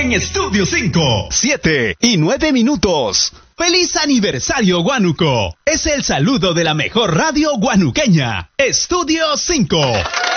en Estudio 5. 7:09. ¡Feliz aniversario, Huánuco! Es el saludo de la mejor radio guanuqueña. Estudio 5.